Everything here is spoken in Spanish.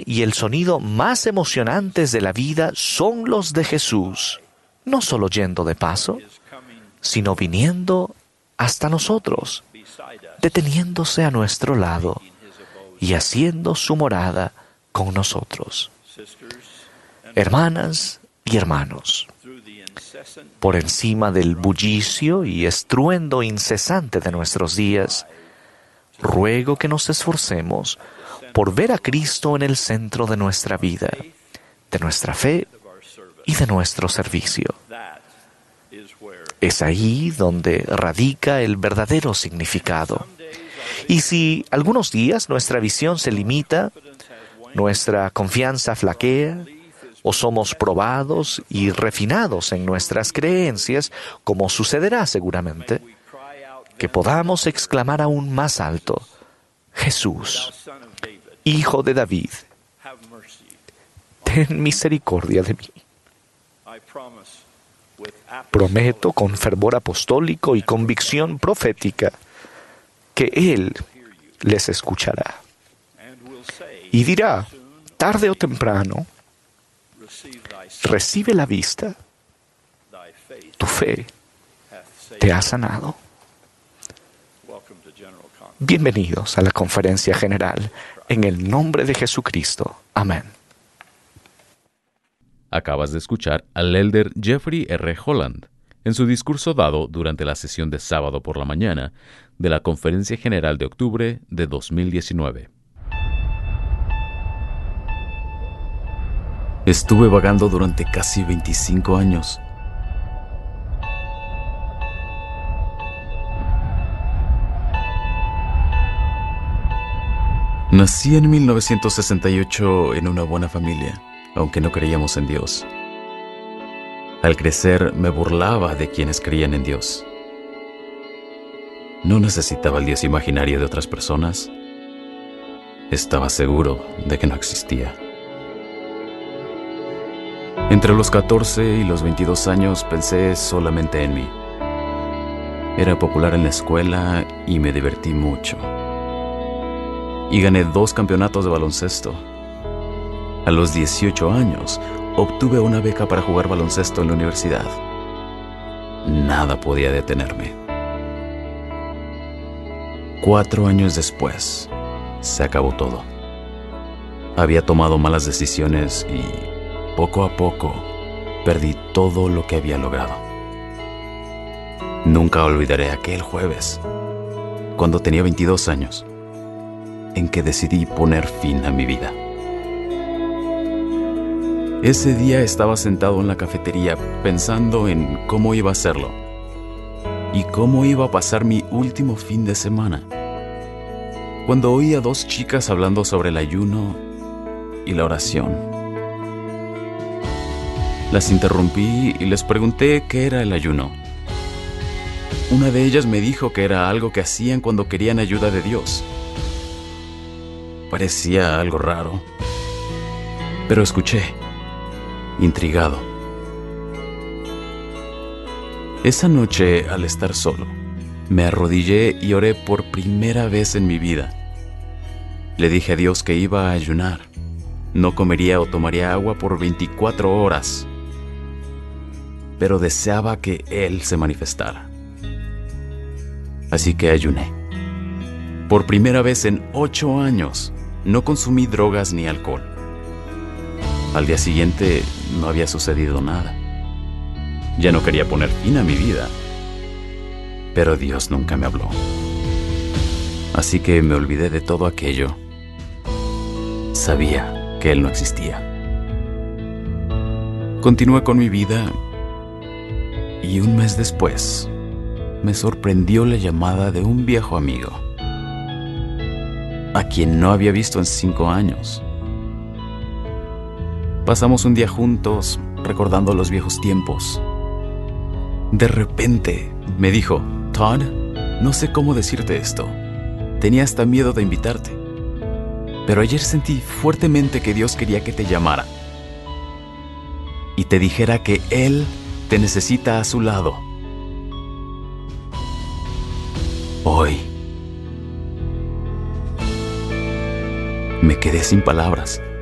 y el sonido más emocionantes de la vida son los de Jesús, no solo yendo de paso, sino viniendo hasta nosotros, deteniéndose a nuestro lado y haciendo su morada con nosotros. Hermanas y hermanos, por encima del bullicio y estruendo incesante de nuestros días, ruego que nos esforcemos por ver a Cristo en el centro de nuestra vida, de nuestra fe y de nuestro servicio. Es ahí donde radica el verdadero significado. Y si algunos días nuestra visión se limita, nuestra confianza flaquea, o somos probados y refinados en nuestras creencias, como sucederá seguramente, que podamos exclamar aún más alto: Jesús, Hijo de David, ten misericordia de mí. Prometo con fervor apostólico y convicción profética que Él les escuchará y dirá, tarde o temprano: recibe la vista, tu fe te ha sanado. Bienvenidos a la Conferencia General, en el nombre de Jesucristo. Amén. Acabas de escuchar al elder Jeffrey R. Holland en su discurso dado durante la sesión de sábado por la mañana de la Conferencia General de octubre de 2019. Estuve vagando durante casi 25 años. Nací en 1968 en una buena familia, aunque no creíamos en Dios. Al crecer me burlaba de quienes creían en Dios. No necesitaba el Dios imaginario de otras personas. Estaba seguro de que no existía. Entre los 14 y los 22 años pensé solamente en mí. Era popular en la escuela y me divertí mucho. Y gané 2 campeonatos de baloncesto. A los 18 años, obtuve una beca para jugar baloncesto en la universidad. Nada podía detenerme. 4 años después, se acabó todo. Había tomado malas decisiones y, poco a poco, perdí todo lo que había logrado. Nunca olvidaré aquel jueves, cuando tenía 22 años, en que decidí poner fin a mi vida. Ese día estaba sentado en la cafetería pensando en cómo iba a hacerlo y cómo iba a pasar mi último fin de semana, cuando oí a 2 chicas hablando sobre el ayuno y la oración. Las interrumpí y les pregunté qué era el ayuno. Una de ellas me dijo que era algo que hacían cuando querían ayuda de Dios. Parecía algo raro, pero escuché, intrigado. Esa noche, al estar solo, me arrodillé y oré por primera vez en mi vida. Le dije a Dios que iba a ayunar. No comería o tomaría agua por 24 horas, pero deseaba que Él se manifestara. Así que ayuné. Por primera vez en 8 años, no consumí drogas ni alcohol. Al día siguiente no había sucedido nada. Ya no quería poner fin a mi vida, pero Dios nunca me habló. Así que me olvidé de todo aquello. Sabía que Él no existía. Continué con mi vida y un mes después me sorprendió la llamada de un viejo amigo, a quien no había visto en 5 años. Pasamos un día juntos recordando los viejos tiempos. De repente me dijo: Todd, no sé cómo decirte esto. Tenía hasta miedo de invitarte, pero ayer sentí fuertemente que Dios quería que te llamara y te dijera que Él te necesita a su lado. Hoy. Me quedé sin palabras.